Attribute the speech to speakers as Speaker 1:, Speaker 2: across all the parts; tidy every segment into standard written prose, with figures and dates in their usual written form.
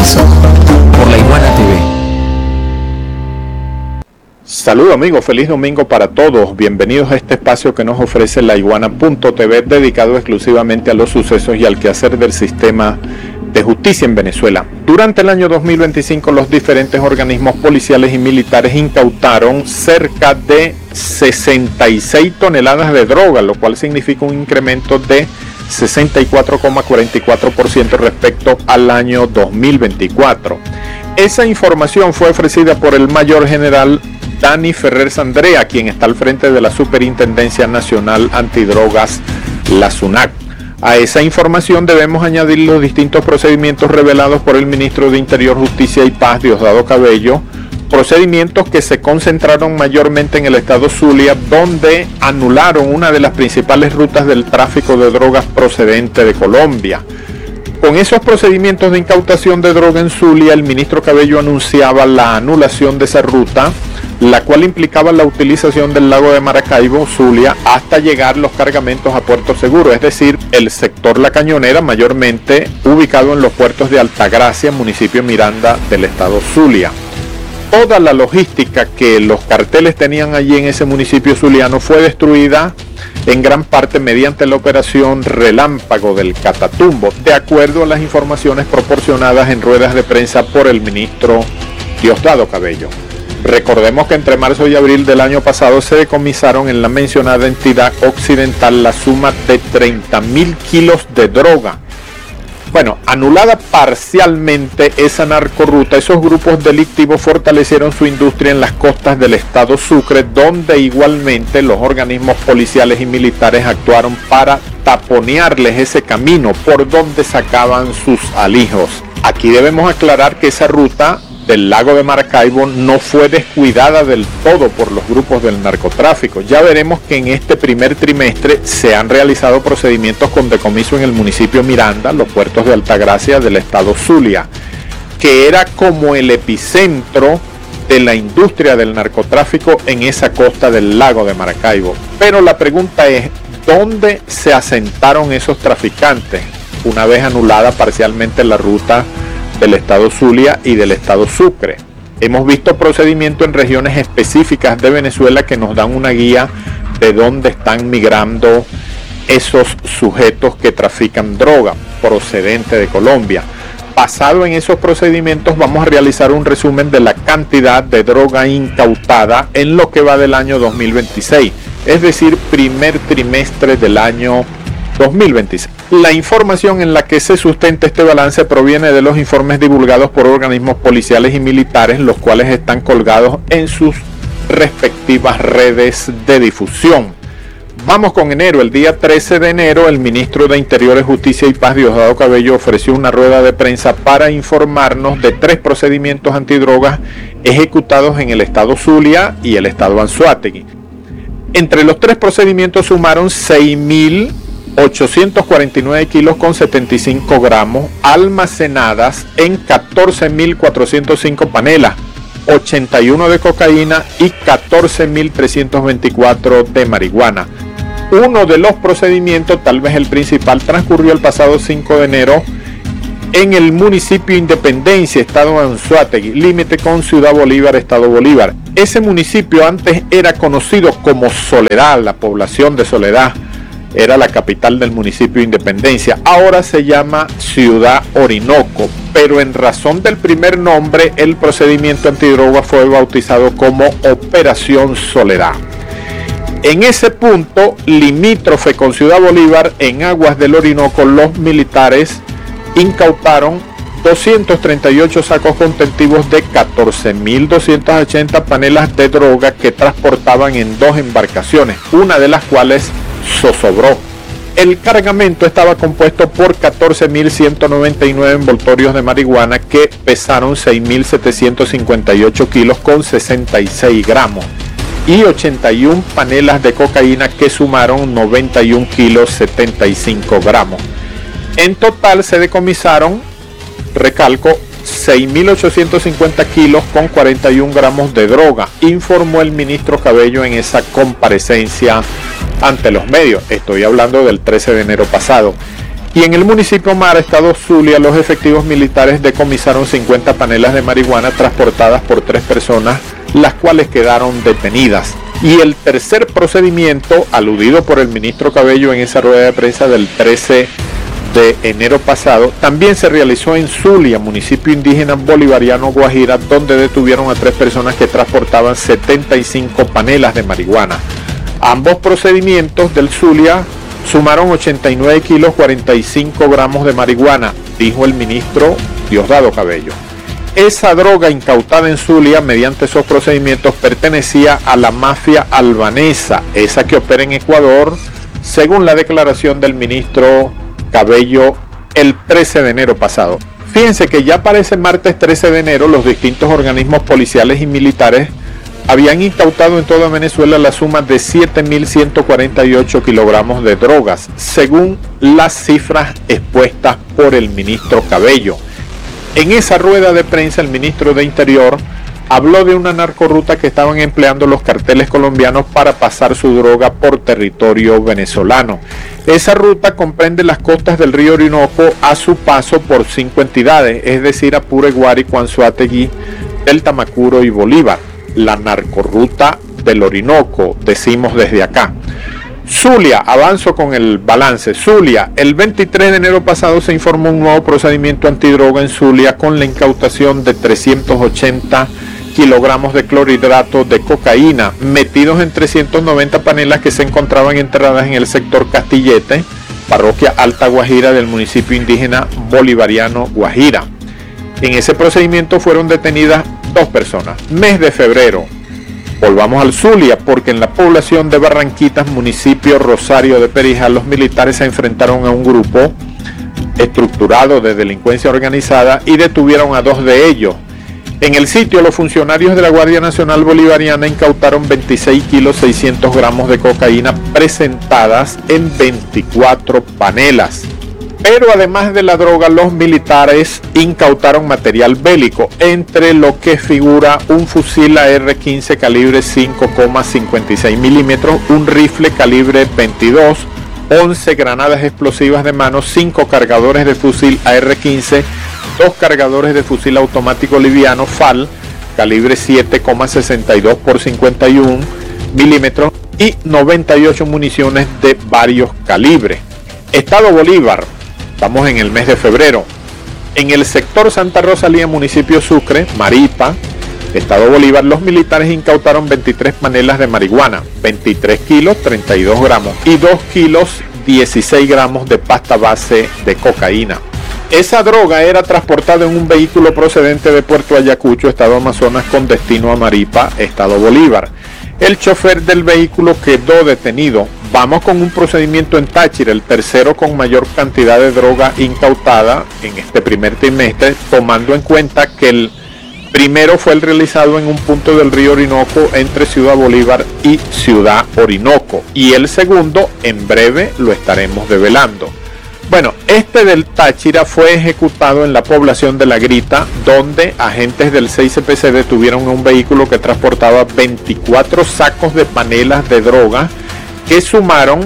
Speaker 1: eso por La Iguana TV.
Speaker 2: Saludos amigos, feliz domingo para todos. Bienvenidos a este espacio que nos ofrece laiguana.tv, dedicado exclusivamente a los sucesos y al quehacer del sistema de justicia en Venezuela. Durante el año 2025, los diferentes organismos policiales y militares incautaron cerca de 66 toneladas de droga, lo cual significa un incremento de 64,44% respecto al año 2024. Esa información fue ofrecida por el mayor general Dani Ferrer Sandrea, quien está al frente de la Superintendencia Nacional Antidrogas, la SUNAC. A esa información debemos añadir los distintos procedimientos revelados por el ministro de Interior, Justicia y Paz, Diosdado Cabello, procedimientos que se concentraron mayormente en el estado Zulia, donde anularon una de las principales rutas del tráfico de drogas procedente de Colombia. Con esos procedimientos de incautación de droga en Zulia, el ministro Cabello anunciaba la anulación de esa ruta, la cual implicaba la utilización del lago de Maracaibo, Zulia, hasta llegar los cargamentos a Puerto Seguro, es decir, el sector La Cañonera, mayormente ubicado en los puertos de Altagracia, municipio Miranda del estado Zulia. Toda la logística que los carteles tenían allí en ese municipio zuliano fue destruida en gran parte mediante la operación Relámpago del Catatumbo, de acuerdo a las informaciones proporcionadas en ruedas de prensa por el ministro Diosdado Cabello. Recordemos que entre marzo y abril del año pasado se decomisaron en la mencionada entidad occidental la suma de 30.000 kilos de droga. Bueno, anulada parcialmente esa narcorruta, esos grupos delictivos fortalecieron su industria en las costas del estado Sucre, donde igualmente los organismos policiales y militares actuaron para taponearles ese camino por donde sacaban sus alijos. Aquí debemos aclarar que esa ruta del lago de Maracaibo no fue descuidada del todo por los grupos del narcotráfico. Ya veremos que en este primer trimestre se han realizado procedimientos con decomiso en el municipio Miranda, los puertos de Altagracia del estado Zulia, que era como el epicentro de la industria del narcotráfico en esa costa del lago de Maracaibo. Pero la pregunta es, ¿dónde se asentaron esos traficantes una vez anulada parcialmente la ruta del estado Zulia y del estado Sucre? Hemos visto procedimientos en regiones específicas de Venezuela que nos dan una guía de dónde están migrando esos sujetos que trafican droga procedente de Colombia. Basado en esos procedimientos, vamos a realizar un resumen de la cantidad de droga incautada en lo que va del año 2026, es decir, primer trimestre del año 2026. La información en la que se sustenta este balance proviene de los informes divulgados por organismos policiales y militares, los cuales están colgados en sus respectivas redes de difusión. Vamos con enero. El día 13 de enero, el ministro de Interior, Justicia y Paz, Diosdado Cabello, ofreció una rueda de prensa para informarnos de 3 procedimientos antidrogas ejecutados en el estado Zulia y el estado Anzoátegui. Entre los 3 procedimientos sumaron 6.849 kilos con 75 gramos almacenadas en 14.405 panelas, 81 de cocaína y 14.324 de marihuana. Uno de los procedimientos, tal vez el principal, transcurrió el pasado 5 de enero en el municipio Independencia, estado Anzoátegui, límite con Ciudad Bolívar, estado Bolívar. Ese municipio antes era conocido como Soledad, la población de Soledad. Era la capital del municipio Independencia. Ahora se llama Ciudad Orinoco, pero en razón del primer nombre, el procedimiento antidroga fue bautizado como Operación Soledad. En ese punto, limítrofe con Ciudad Bolívar, en aguas del Orinoco, los militares incautaron 238 sacos contentivos de 14.280 panelas de droga que transportaban en 2 embarcaciones, una de las cuales zozobró. El cargamento estaba compuesto por 14.199 envoltorios de marihuana que pesaron 6.758 kilos con 66 gramos y 81 panelas de cocaína que sumaron 91 kilos 75 gramos. En total se decomisaron, recalco, 6.850 kilos con 41 gramos de droga, informó el ministro Cabello en esa comparecencia ante los medios. Estoy hablando del 13 de enero pasado. Y en el municipio Mara, estado Zulia, los efectivos militares decomisaron 50 panelas de marihuana transportadas por 3 personas, las cuales quedaron detenidas. Y el tercer procedimiento, aludido por el ministro Cabello en esa rueda de prensa del 13 de enero pasado, también se realizó en Zulia, municipio indígena bolivariano Guajira, donde detuvieron a 3 personas que transportaban 75 panelas de marihuana. Ambos procedimientos del Zulia sumaron 89 kilos 45 gramos de marihuana, dijo el ministro Diosdado Cabello. Esa droga incautada en Zulia mediante esos procedimientos pertenecía a la mafia albanesa, esa que opera en Ecuador, según la declaración del ministro Cabello el 13 de enero pasado. Fíjense que ya para ese martes 13 de enero los distintos organismos policiales y militares habían incautado en toda Venezuela la suma de 7.148 kilogramos de drogas, según las cifras expuestas por el ministro Cabello. En esa rueda de prensa, el ministro de Interior habló de una narcorruta que estaban empleando los carteles colombianos para pasar su droga por territorio venezolano. Esa ruta comprende las costas del río Orinoco a su paso por 5 entidades, es decir, Apure, Guárico, Anzoátegui, Delta Macuro y Bolívar. La narcorruta del Orinoco, decimos desde acá. Zulia, avanzo con el balance. Zulia, el 23 de enero pasado se informó un nuevo procedimiento antidroga en Zulia con la incautación de 380 kilogramos de clorhidrato de cocaína metidos en 390 panelas que se encontraban enterradas en el sector Castillete, parroquia Alta Guajira del municipio indígena bolivariano Guajira. En ese procedimiento fueron detenidas 2 personas. Mes de febrero. Volvamos al Zulia, porque en la población de Barranquitas, municipio Rosario de Perijá, los militares se enfrentaron a un grupo estructurado de delincuencia organizada y detuvieron a 2 de ellos. En el sitio, los funcionarios de la Guardia Nacional Bolivariana incautaron 26 kilos 600 gramos de cocaína presentadas en 24 panelas. Pero además de la droga, los militares incautaron material bélico, entre lo que figura un fusil AR-15 calibre 5,56 milímetros, un rifle calibre 22, 11 granadas explosivas de mano, 5 cargadores de fusil AR-15, 2 cargadores de fusil automático liviano FAL, calibre 7,62 por 51 milímetros y 98 municiones de varios calibres. Estado Bolívar. Estamos en el mes de febrero. En el sector Santa Rosalía, municipio Sucre, Maripa, Estado Bolívar, los militares incautaron 23 panelas de marihuana, 23 kilos 32 gramos y 2 kilos 16 gramos de pasta base de cocaína. Esa droga era transportada en un vehículo procedente de Puerto Ayacucho, Estado Amazonas, con destino a Maripa, Estado Bolívar. El chofer del vehículo quedó detenido. Vamos con un procedimiento en Táchira, el tercero con mayor cantidad de droga incautada en este primer trimestre, tomando en cuenta que el primero fue el realizado en un punto del río Orinoco entre Ciudad Bolívar y Ciudad Orinoco, y el segundo en breve lo estaremos develando. Bueno, este del Táchira fue ejecutado en la población de La Grita, donde agentes del 6CPC detuvieron un vehículo que transportaba 24 sacos de panelas de droga que sumaron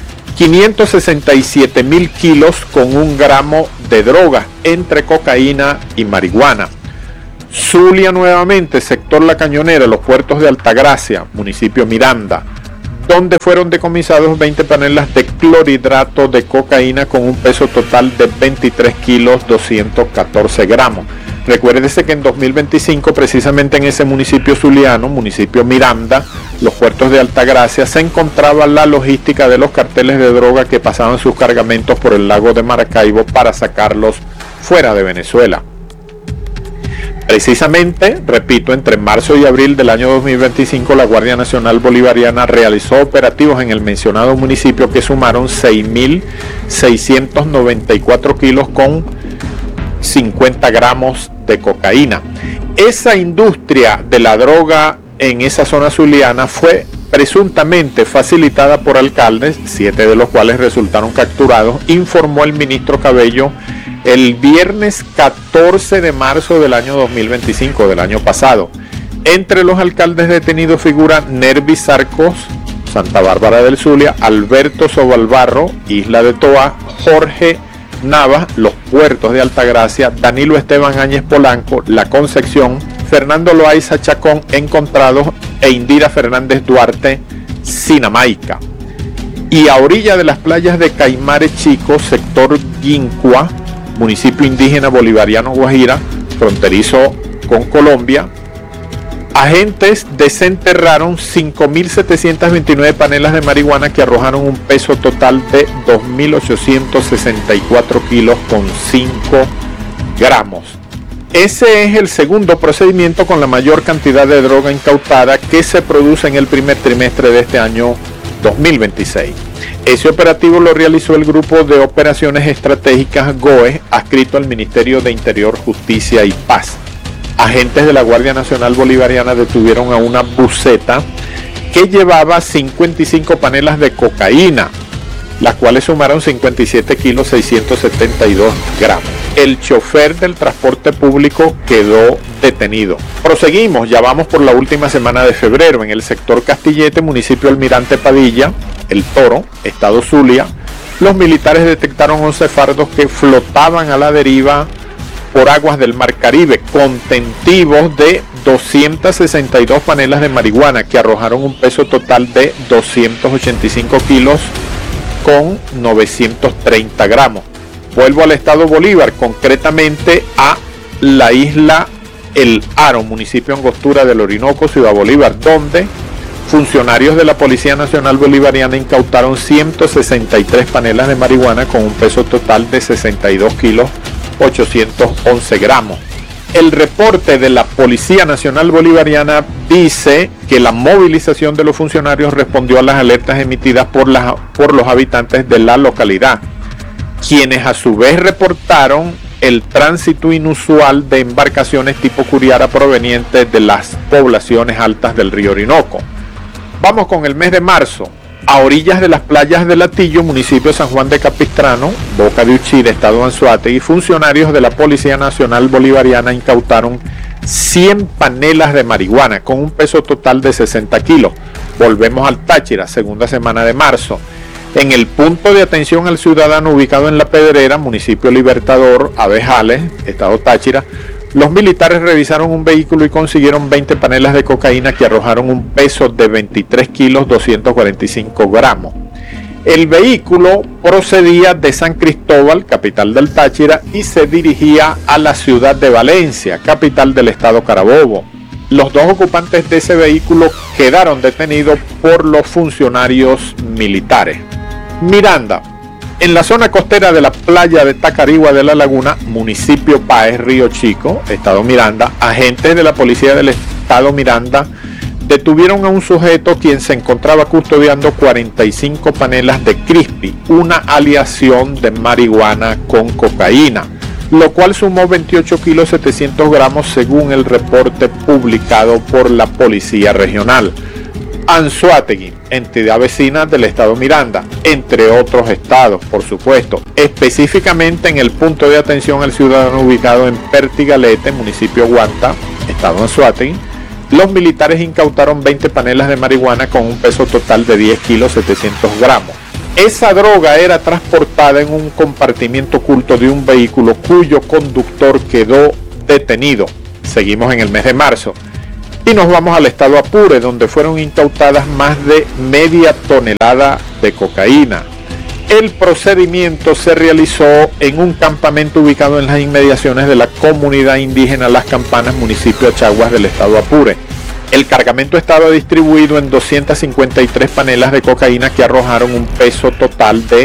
Speaker 2: 567.000 kilos con 1 gramo de droga entre cocaína y marihuana. Zulia nuevamente, sector La Cañonera, los puertos de Altagracia, municipio Miranda, donde fueron decomisados 20 panelas de clorhidrato de cocaína con un peso total de 23 kilos 214 gramos. Recuérdese que en 2025, precisamente en ese municipio zuliano, municipio Miranda, los puertos de Altagracia, se encontraba la logística de los carteles de droga que pasaban sus cargamentos por el lago de Maracaibo para sacarlos fuera de Venezuela. Precisamente, repito, entre marzo y abril del año 2025, la Guardia Nacional Bolivariana realizó operativos en el mencionado municipio que sumaron 6.694 kilos con 50 gramos de cocaína. Esa industria de la droga en esa zona zuliana fue presuntamente facilitada por alcaldes, 7 de los cuales resultaron capturados, informó el ministro Cabello el viernes 14 de marzo del año 2025, del año pasado. Entre los alcaldes detenidos figuran Nervis Arcos, Santa Bárbara del Zulia, Alberto Sobalbarro, Isla de Toa, Jorge Navas, Los Puertos de Altagracia, Danilo Esteban Áñez Polanco, La Concepción, Fernando Loaiza Chacón, Encontrados e Indira Fernández Duarte, Sinamaica. Y a orilla de las playas de Caimare Chico, sector Guincua, municipio indígena bolivariano Guajira, fronterizo con Colombia, agentes desenterraron 5.729 panelas de marihuana que arrojaron un peso total de 2.864 kilos con 5 gramos. Ese es el segundo procedimiento con la mayor cantidad de droga incautada que se produce en el primer trimestre de este año 2026. Ese operativo lo realizó el Grupo de Operaciones Estratégicas GOE, adscrito al Ministerio de Interior, Justicia y Paz. Agentes de la Guardia Nacional Bolivariana detuvieron a una buseta que llevaba 55 panelas de cocaína, las cuales sumaron 57 kilos 672 gramos. El chofer del transporte público quedó detenido. Proseguimos, ya vamos por la última semana de febrero. En el sector Castillete, municipio Almirante Padilla, El Toro, estado Zulia, los militares detectaron 11 fardos que flotaban a la deriva por aguas del Mar Caribe, contentivos de 262 panelas de marihuana que arrojaron un peso total de 285 kilos con 930 gramos. Vuelvo al estado Bolívar, concretamente a la isla El Haro, municipio Angostura del Orinoco, Ciudad Bolívar, donde funcionarios de la Policía Nacional Bolivariana incautaron 163 panelas de marihuana con un peso total de 62 kilos 811 gramos. El reporte de la Policía Nacional Bolivariana dice que la movilización de los funcionarios respondió a las alertas emitidas por los habitantes de la localidad, quienes a su vez reportaron el tránsito inusual de embarcaciones tipo Curiara provenientes de las poblaciones altas del río Orinoco. Vamos con el mes de marzo. A orillas de las playas de Latillo, municipio San Juan de Capistrano, Boca de Uchira, estado Anzoátegui, funcionarios de la Policía Nacional Bolivariana incautaron 100 panelas de marihuana con un peso total de 60 kilos. Volvemos al Táchira, segunda semana de marzo. En el punto de atención al ciudadano ubicado en La Pedrera, municipio Libertador, Abejales, estado Táchira, los militares revisaron un vehículo y consiguieron 20 panelas de cocaína que arrojaron un peso de 23 kilos 245 gramos. El vehículo procedía de San Cristóbal, capital del Táchira, y se dirigía a la ciudad de Valencia, capital del estado Carabobo. Los dos ocupantes de ese vehículo quedaron detenidos por los funcionarios militares. Miranda. En la zona costera de la playa de Tacarigua de la Laguna, municipio Páez, Río Chico, estado Miranda, agentes de la policía del estado Miranda detuvieron a un sujeto quien se encontraba custodiando 45 panelas de Crispy, una aleación de marihuana con cocaína, lo cual sumó 28 kilos 700 gramos según el reporte publicado por la policía regional. Anzoátegui, entidad vecina del estado Miranda, entre otros estados, por supuesto, específicamente en el punto de atención al ciudadano ubicado en Pertigalete, municipio Guanta, estado Anzoátegui, los militares incautaron 20 panelas de marihuana con un peso total de 10 kilos 700 gramos. Esa droga era transportada en un compartimiento oculto de un vehículo cuyo conductor quedó detenido. Seguimos en el mes de marzo. Y nos vamos al estado Apure, donde fueron incautadas más de media tonelada de cocaína. El procedimiento se realizó en un campamento ubicado en las inmediaciones de la comunidad indígena Las Campanas, municipio Achaguas del estado Apure. El cargamento estaba distribuido en 253 panelas de cocaína que arrojaron un peso total de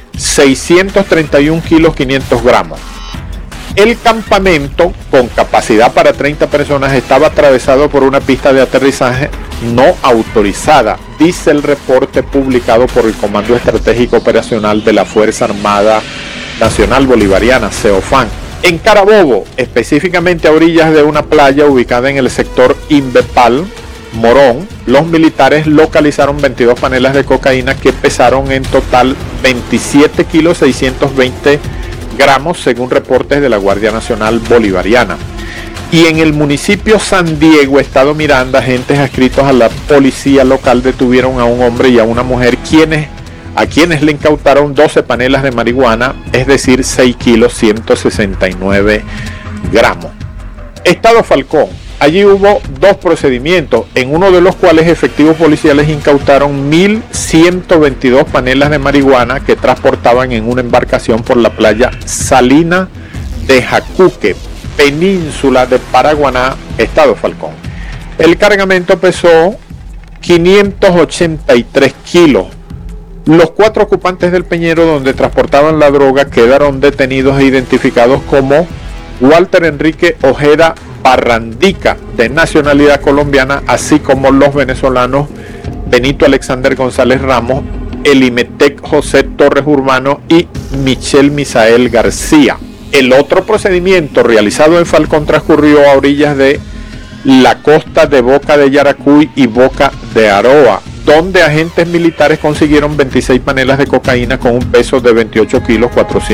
Speaker 2: 631 kilos 500 gramos. El campamento, con capacidad para 30 personas, estaba atravesado por una pista de aterrizaje no autorizada, dice el reporte publicado por el Comando Estratégico Operacional de la Fuerza Armada Nacional Bolivariana, CEOFAN. En Carabobo, específicamente a orillas de una playa ubicada en el sector Imbepal, Morón, los militares localizaron 22 panelas de cocaína que pesaron en total 27 kilos 620 gramos según reportes de la Guardia Nacional Bolivariana. Y en el municipio San Diego, estado Miranda, agentes adscritos a la policía local detuvieron a un hombre y a una mujer quienes a quienes le incautaron 12 panelas de marihuana, es decir, 6 kilos 169 gramos. Estado Falcón. Allí hubo 2 procedimientos, en uno de los cuales efectivos policiales incautaron 1.122 panelas de marihuana que transportaban en una embarcación por la playa Salina de Jacuque, península de Paraguaná, Estado Falcón. El cargamento pesó 583 kilos. Los 4 ocupantes del peñero donde transportaban la droga quedaron detenidos e identificados como Walter Enrique Ojeda Barrandica, de nacionalidad colombiana, así como los venezolanos Benito Alexander González Ramos, Elimetec José Torres Urbano y Michel Misael García. El otro procedimiento realizado en Falcón transcurrió a orillas de la costa de Boca de Yaracuy y Boca de Aroa, donde agentes militares consiguieron 26 panelas de cocaína con un peso de 28 kilos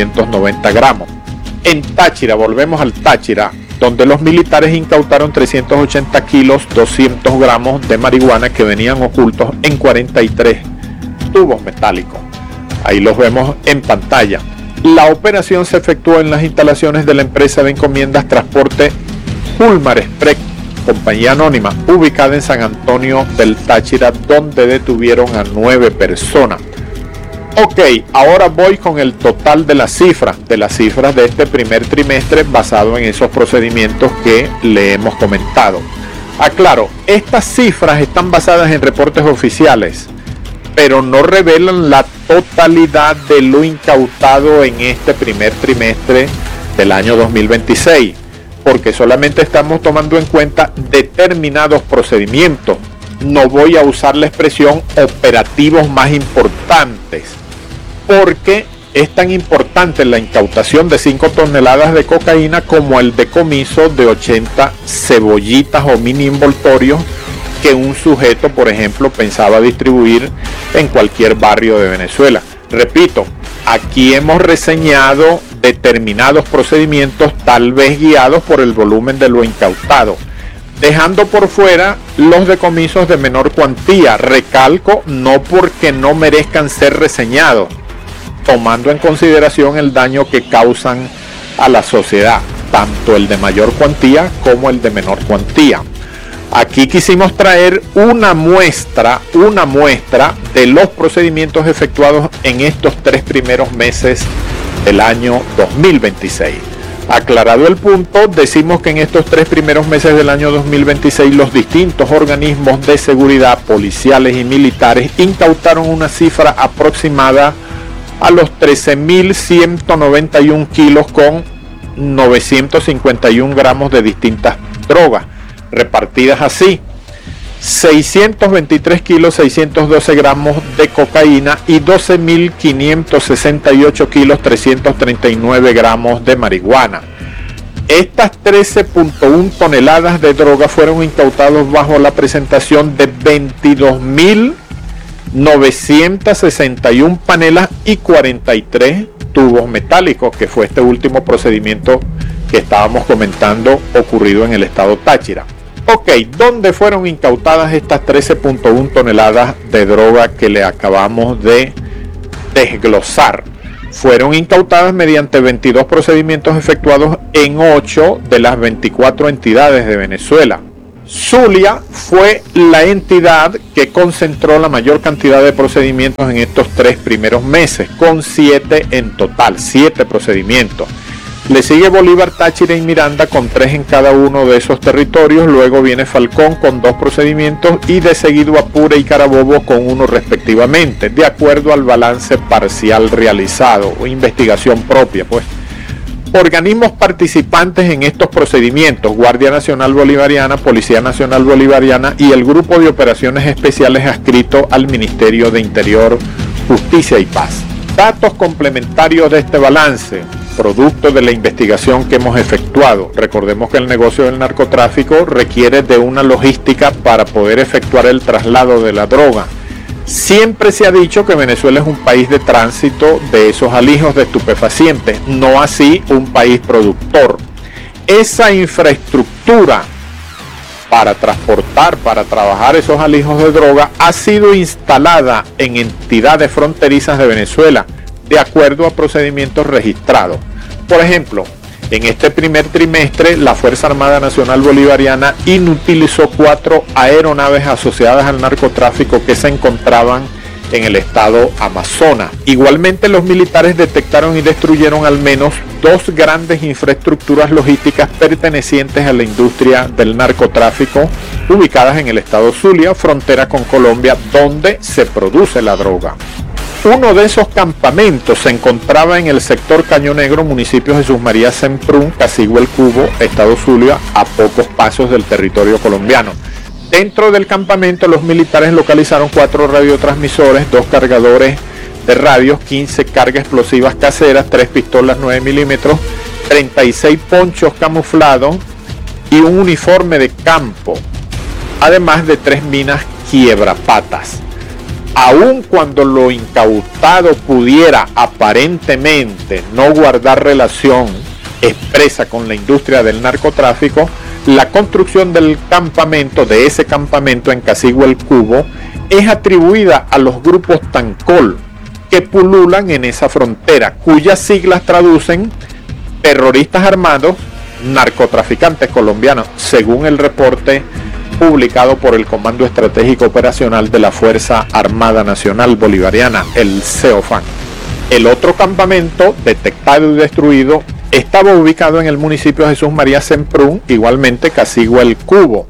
Speaker 2: 490 gramos. En Táchira, volvemos al Táchira, donde los militares incautaron 380 kilos 200 gramos de marihuana que venían ocultos en 43 tubos metálicos. Ahí los vemos en pantalla. La operación se efectuó en las instalaciones de la empresa de encomiendas Transporte Hulmar Express, compañía anónima, ubicada en San Antonio del Táchira, donde detuvieron a 9 personas. Ok, ahora voy con el total de las cifras de este primer trimestre basado en esos procedimientos que le hemos comentado. Aclaro, estas cifras están basadas en reportes oficiales, pero no revelan la totalidad de lo incautado en este primer trimestre del año 2026, porque solamente estamos tomando en cuenta determinados procedimientos. No voy a usar la expresión operativos más importantes, porque es tan importante la incautación de 5 toneladas de cocaína como el decomiso de 80 cebollitas o mini envoltorios que un sujeto, por ejemplo, pensaba distribuir en cualquier barrio de Venezuela. Repito, aquí hemos reseñado determinados procedimientos, tal vez guiados por el volumen de lo incautado, dejando por fuera los decomisos de menor cuantía. Recalco, no porque no merezcan ser reseñados, tomando en consideración el daño que causan a la sociedad, tanto el de mayor cuantía como el de menor cuantía. Aquí quisimos traer una muestra de los procedimientos efectuados en estos 3 primeros meses del año 2026. Aclarado el punto, decimos que en estos 3 primeros meses del año 2026 los distintos organismos de seguridad, policiales y militares, incautaron una cifra aproximada a los 13.191 kilos con 951 gramos de distintas drogas, repartidas así: 623 kilos 612 gramos de cocaína y 12.568 kilos 339 gramos de marihuana. Estas 13.1 toneladas de droga fueron incautados bajo la presentación de 22.961 panelas y 43 tubos metálicos, que fue este último procedimiento que estábamos comentando ocurrido en el estado Táchira. Ok, ¿dónde fueron incautadas estas 13.1 toneladas de droga que le acabamos de desglosar? Fueron incautadas mediante 22 procedimientos efectuados en 8 de las 24 entidades de Venezuela. Zulia fue la entidad que concentró la mayor cantidad de procedimientos en estos 3 primeros meses, con 7 en total, 7 procedimientos. Le sigue Bolívar, Táchira y Miranda con 3 en cada uno de esos territorios. Luego viene Falcón con 2 procedimientos y de seguido Apure y Carabobo con 1 respectivamente, de acuerdo al balance parcial realizado o investigación propia, pues. Organismos participantes en estos procedimientos: Guardia Nacional Bolivariana, Policía Nacional Bolivariana y el Grupo de Operaciones Especiales adscrito al Ministerio de Interior, Justicia y Paz. Datos complementarios de este balance, producto de la investigación que hemos efectuado. Recordemos que el negocio del narcotráfico requiere de una logística para poder efectuar el traslado de la droga. Siempre se ha dicho que Venezuela es un país de tránsito de esos alijos de estupefacientes, no así un país productor. Esa infraestructura para transportar, para trabajar esos alijos de droga, ha sido instalada en entidades fronterizas de Venezuela, de acuerdo a procedimientos registrados. Por ejemplo, en este primer trimestre, la Fuerza Armada Nacional Bolivariana inutilizó 4 aeronaves asociadas al narcotráfico que se encontraban en el estado Amazonas. Igualmente, los militares detectaron y destruyeron al menos 2 grandes infraestructuras logísticas pertenecientes a la industria del narcotráfico, ubicadas en el estado Zulia, frontera con Colombia, donde se produce la droga. Uno de esos campamentos se encontraba en el sector Caño Negro, municipio Jesús María Semprún, Casigua El Cubo, estado Zulia, a pocos pasos del territorio colombiano. Dentro del campamento, los militares localizaron 4 radiotransmisores, 2 cargadores de radios, 15 cargas explosivas caseras, 3 pistolas 9 milímetros, 36 ponchos camuflados y un uniforme de campo, además de 3 minas quiebrapatas. Aun cuando lo incautado pudiera aparentemente no guardar relación expresa con la industria del narcotráfico, la construcción del campamento, de ese campamento en Casigua El Cubo, es atribuida a los grupos Tancol que pululan en esa frontera, cuyas siglas traducen terroristas armados, narcotraficantes colombianos, según el reporte publicado por el Comando Estratégico Operacional de la Fuerza Armada Nacional Bolivariana, el CEOFAN. El otro campamento, detectado y destruido, estaba ubicado en el municipio de Jesús María Semprún, igualmente Casigua El Cubo,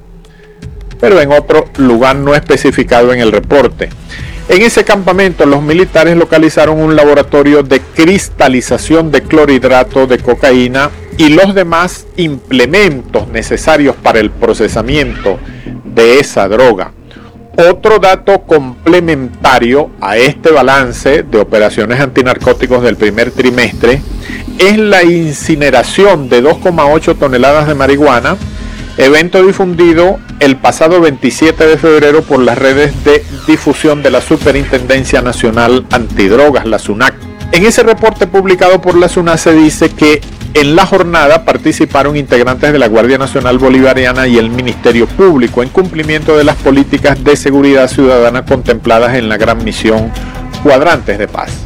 Speaker 2: pero en otro lugar no especificado en el reporte. En ese campamento, los militares localizaron un laboratorio de cristalización de clorhidrato de cocaína y los demás implementos necesarios para el procesamiento de esa droga. Otro dato complementario a este balance de operaciones antinarcóticos del primer trimestre es la incineración de 2,8 toneladas de marihuana, evento difundido el pasado 27 de febrero por las redes de difusión de la Superintendencia Nacional Antidrogas, la SUNAC. En ese reporte publicado por la SUNAC se dice que en la jornada participaron integrantes de la Guardia Nacional Bolivariana y el Ministerio Público en cumplimiento de las políticas de seguridad ciudadana contempladas en la Gran Misión Cuadrantes de Paz.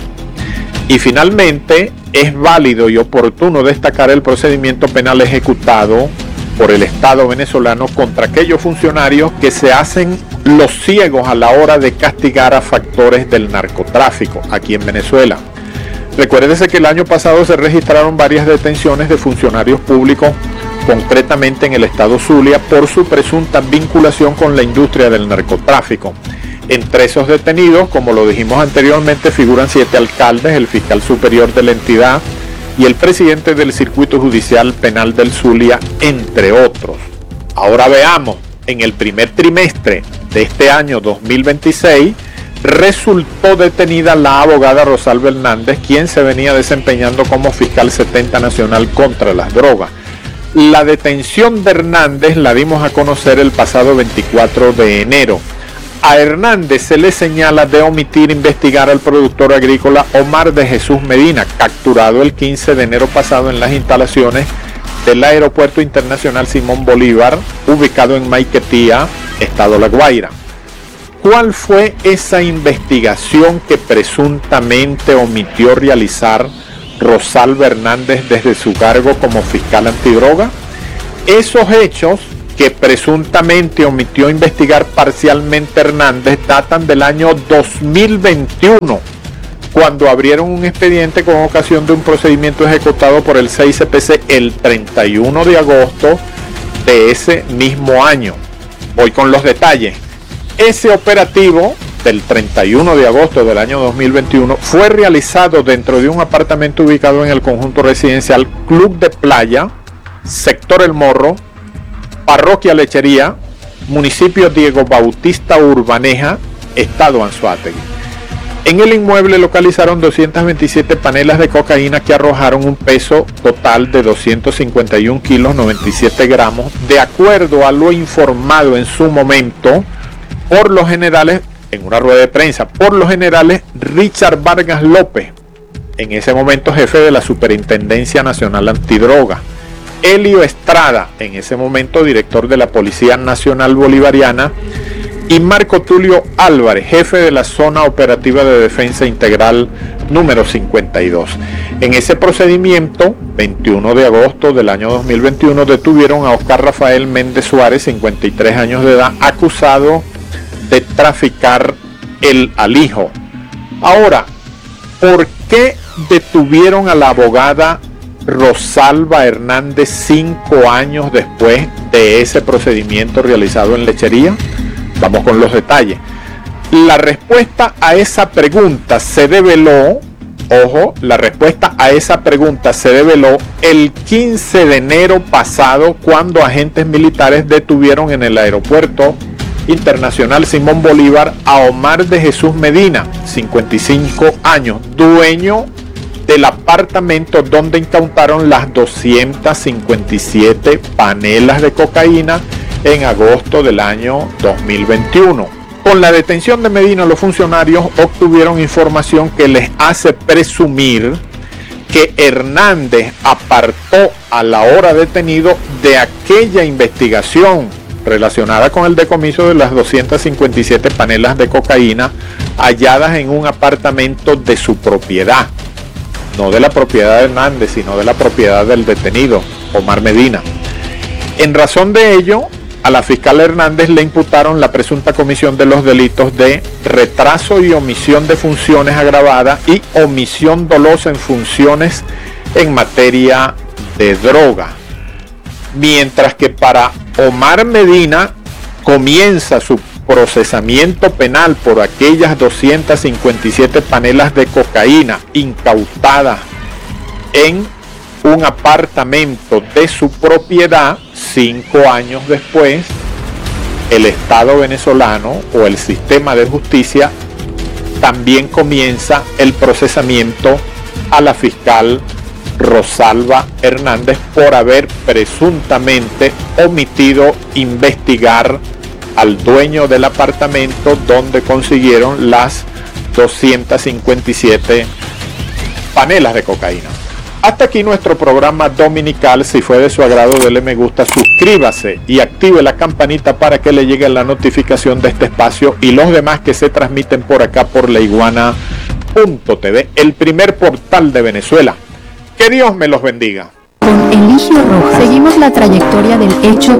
Speaker 2: Y finalmente, es válido y oportuno destacar el procedimiento penal ejecutado por el Estado venezolano contra aquellos funcionarios que se hacen los ciegos a la hora de castigar a factores del narcotráfico aquí en Venezuela. Recuérdese que el año pasado se registraron varias detenciones de funcionarios públicos, concretamente en el estado Zulia, por su presunta vinculación con la industria del narcotráfico. Entre esos detenidos, como lo dijimos anteriormente, figuran 7 alcaldes, el fiscal superior de la entidad y el presidente del Circuito Judicial Penal del Zulia, entre otros. Ahora veamos, en el primer trimestre de este año 2026, resultó detenida la abogada Rosalba Hernández, quien se venía desempeñando como fiscal 70 nacional contra las drogas. La detención de Hernández la dimos a conocer el pasado 24 de enero. A Hernández se le señala de omitir investigar al productor agrícola Omar de Jesús Medina, capturado el 15 de enero pasado en las instalaciones del Aeropuerto Internacional Simón Bolívar, ubicado en Maiquetía, estado La Guaira. ¿Cuál fue esa investigación que presuntamente omitió realizar Rosalba Hernández desde su cargo como fiscal antidroga? Esos hechos que presuntamente omitió investigar parcialmente Hernández datan del año 2021, cuando abrieron un expediente con ocasión de un procedimiento ejecutado por el 6CPC el 31 de agosto de ese mismo año. Voy con los detalles. Ese operativo del 31 de agosto del año 2021 fue realizado dentro de un apartamento ubicado en el conjunto residencial Club de Playa, sector El Morro, parroquia Lechería, municipio Diego Bautista Urbaneja, estado Anzoátegui. En el inmueble localizaron 227 panelas de cocaína que arrojaron un peso total de 251 kilos 97 gramos, de acuerdo a lo informado en su momento por los generales, en una rueda de prensa, por los generales Richard Vargas López, en ese momento jefe de la Superintendencia Nacional Antidroga, Elio Estrada, en ese momento director de la Policía Nacional Bolivariana, y Marco Tulio Álvarez, jefe de la Zona Operativa de Defensa Integral número 52. En ese procedimiento, 21 de agosto del año 2021, detuvieron a Oscar Rafael Méndez Suárez, 53 años de edad, acusado de traficar el alijo. Ahora, ¿por qué detuvieron a la abogada Rosalba Hernández 5 años después de ese procedimiento realizado en Lechería? Vamos con los detalles. La respuesta a esa pregunta se develó, la respuesta a esa pregunta se develó el 15 de enero pasado, cuando agentes militares detuvieron en el aeropuerto internacional Simón Bolívar a Omar de Jesús Medina, 55 años, dueño del apartamento donde incautaron las 257 panelas de cocaína en agosto del año 2021. Con la detención de Medina, los funcionarios obtuvieron información que les hace presumir que Hernández apartó a la hora detenido de aquella investigación relacionada con el decomiso de las 257 panelas de cocaína halladas en un apartamento de su propiedad, no de la propiedad de Hernández, sino de la propiedad del detenido, Omar Medina. En razón de ello, a la fiscal Hernández le imputaron la presunta comisión de los delitos de retraso y omisión de funciones agravada y omisión dolosa en funciones en materia de droga. Mientras que para Omar Medina comienza su procesamiento penal por aquellas 257 panelas de cocaína incautadas en un apartamento de su propiedad. 5 años después, el Estado venezolano o el sistema de justicia también comienza el procesamiento a la fiscal Rosalba Hernández por haber presuntamente omitido investigar al dueño del apartamento donde consiguieron las 257 panelas de cocaína. Hasta aquí nuestro programa dominical. Si fue de su agrado, dele me gusta, suscríbase y active la campanita para que le llegue la notificación de este espacio y los demás que se transmiten por acá por laiguana.tv, el primer portal de Venezuela. Que Dios me los bendiga.
Speaker 3: Con Eligio Rojas seguimos la trayectoria del hecho